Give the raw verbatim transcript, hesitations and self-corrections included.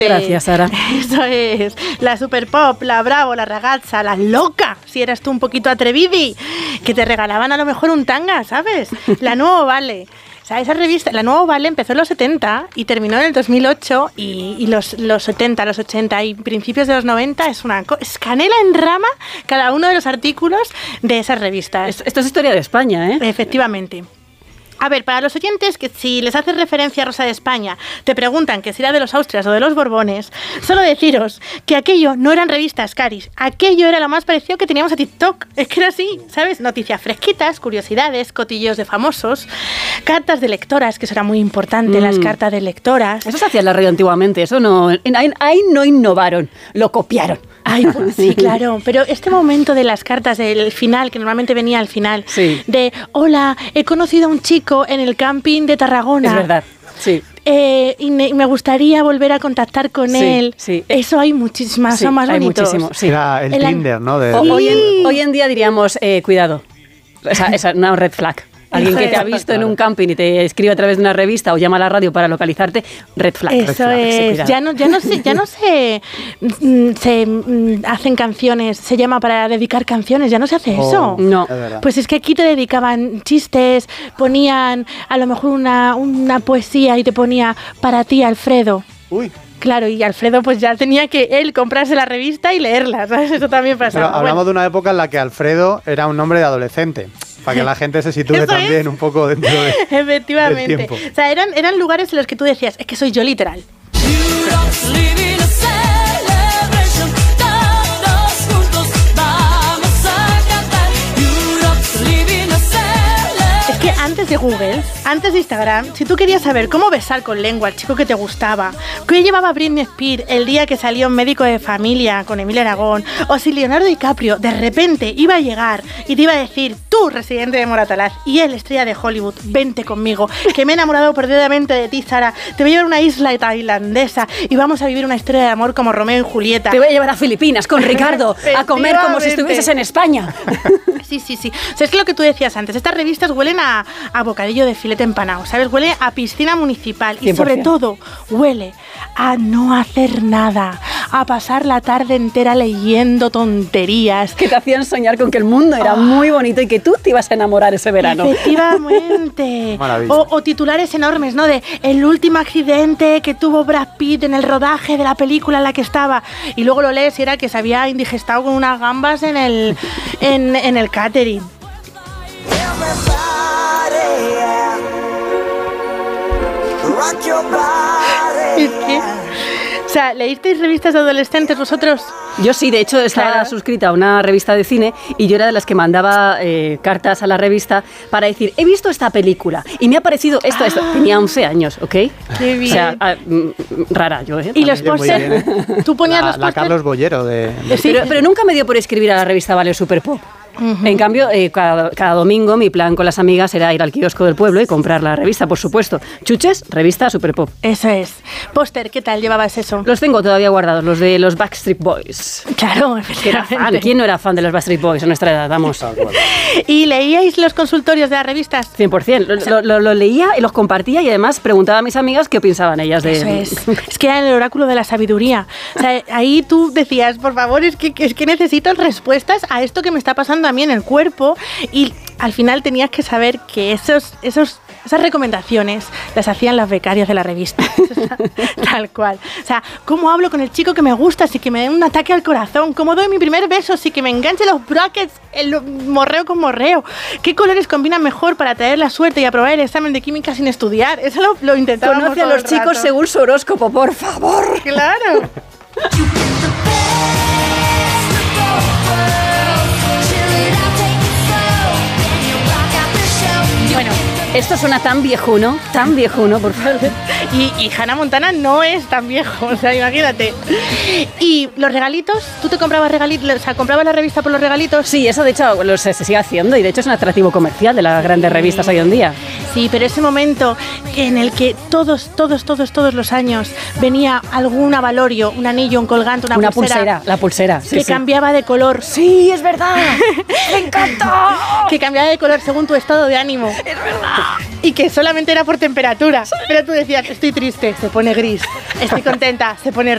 Gracias, Sara. Eso es. La Super Pop, la Bravo, la Ragazza, la Loca, si eras tú un poquito atrevidi, que te regalaban a lo mejor un tanga, ¿sabes? La Nuevo Vale. O sea, esa revista, la Nuevo Vale, empezó en los setenta y terminó en el dos mil ocho, y, y los, los setenta, los ochenta y principios de los noventa es una co- es canela en rama cada uno de los artículos de esas revistas. Esto, esto es historia de España, ¿eh? Efectivamente. A ver, para los oyentes que si les haces referencia a Rosa de España, te preguntan que si era de los Austrias o de los Borbones, solo deciros que aquello no eran revistas, Caris. Aquello era lo más parecido que teníamos a TikTok. Es que era así, ¿sabes? Noticias fresquitas, curiosidades, cotillos de famosos, cartas de lectoras, que eso era muy importante, mm. las cartas de lectoras. Eso se hacía en la radio antiguamente, eso no... Ahí, ahí no innovaron, lo copiaron. Ay, pues sí, claro, pero este momento de las cartas del final, que normalmente venía al final, sí. de hola, he conocido a un chico en el camping de Tarragona. Es verdad, sí. Eh, y me, me gustaría volver a contactar con sí, él. Sí. Eso hay muchísimas, sí, son más hay bonitos. Muchísimo, sí. Era el, el Tinder, ¿no? De, o, hoy, en, hoy en día diríamos, eh, cuidado, esa es una red flag. Alguien que te ha visto en un camping y te escribe a través de una revista o llama a la radio para localizarte, red flag. Eso red flag, es. sí, ya no, ya no se, ya no se, mm, se mm, hacen canciones, se llama para dedicar canciones, ya no se hace oh, eso. No. Es pues es que aquí te dedicaban chistes, ponían a lo mejor una, una poesía y te ponía para ti, Alfredo. Uy. Claro, y Alfredo pues ya tenía que él comprarse la revista y leerla, ¿sabes? Eso también pasaba. Pero hablamos bueno. de una época en la que Alfredo era un nombre de adolescente. Para que la gente se sitúe también es? un poco dentro de, Efectivamente. del tiempo. O sea, eran, eran lugares en los que tú decías, es que soy yo literal. Es que antes de Google, antes de Instagram, si tú querías saber cómo besar con lengua al chico que te gustaba, qué llevaba Britney Spears el día que salió en Médico de Familia con Emilia Aragón, o si Leonardo DiCaprio de repente iba a llegar y te iba a decir, tú, residente de Moratalaz, y él, estrella de Hollywood, vente conmigo, que me he enamorado perdidamente de ti, Sara, te voy a llevar a una isla tailandesa y vamos a vivir una historia de amor como Romeo y Julieta. Te voy a llevar a Filipinas con Ricardo a comer como si estuvieses en España. Sí, sí, sí. O sea, es que lo que tú decías antes, estas revistas huelen a, a bocadillo de filete empanado, ¿sabes? Huele a piscina municipal y cien por sobre ciento. todo huele a no hacer nada, a pasar la tarde entera leyendo tonterías. Que te hacían soñar con que el mundo era oh. muy bonito y que tú te ibas a enamorar ese verano. Efectivamente. Maravilla. O, o titulares enormes, ¿no? De el último accidente que tuvo Brad Pitt en el rodaje de la película en la que estaba. Y luego lo lees y era que se había indigestado con unas gambas en el, en, en el catering. Es que, o sea, ¿leísteis revistas de adolescentes vosotros? Yo sí, de hecho estaba claro. suscrita a una revista de cine y yo era de las que mandaba eh, cartas a la revista para decir, he visto esta película y me ha parecido esto, ah. esto. Tenía once años, ¿ok? Qué bien. O sea, a, m, rara yo, ¿eh? Y los pósters, tú ponías la, los pósters. La Carlos Bollero de... de sí, pero, pero nunca me dio por escribir a la revista Vale Super Pop. Uh-huh. En cambio, eh, cada, cada domingo mi plan con las amigas era ir al kiosco del pueblo y comprar la revista, por supuesto. Chuches, revista Super Pop. Eso es. Póster, ¿qué tal llevabas eso? Los tengo todavía guardados, los de los Backstreet Boys. Claro, efectivamente. Fan. ¿Quién no era fan de los Backstreet Boys a nuestra edad? Vamos. ¿Y leíais los consultorios de las revistas? cien por ciento. Lo, lo, lo, lo leía y los compartía y además preguntaba a mis amigas qué pensaban ellas de... Eso es. Es que era el oráculo de la sabiduría. O sea, ahí tú decías, por favor, es que, es que necesito respuestas a esto que me está pasando a mí en el cuerpo. Y al final tenías que saber que esos, esos, esas recomendaciones las hacían las becarias de la revista. Tal cual. O sea, ¿cómo hablo con el chico que me gusta sin que me dé un ataque al corazón? ¿Cómo doy mi primer beso sin que me enganche los brackets, el morreo con morreo? ¿Qué colores combinan mejor para traer la suerte y aprobar el examen de química sin estudiar? Eso lo, lo intentábamos. Conoce a los chicos rato. según su horóscopo, por favor. Claro. Bueno, esto suena tan viejuno, tan viejuno, por favor. Y, y Hannah Montana no es tan viejo, o sea, imagínate. Y los regalitos, ¿tú te comprabas regalitos? O sea, ¿comprabas la revista por los regalitos? Sí, eso de hecho lo, se, se sigue haciendo y de hecho es un atractivo comercial de las grandes revistas hoy en día. Sí, pero ese momento en el que todos, todos, todos, todos los años venía algún avalorio, un anillo, un colgante, una, una pulsera. pulsera. La pulsera, sí, que sí. cambiaba de color. Sí, es verdad. ¡Me encantó! Que cambiaba de color según tu estado de ánimo. Es verdad. Y que solamente era por temperatura. Pero tú decías, estoy triste, se pone gris. Estoy contenta, se pone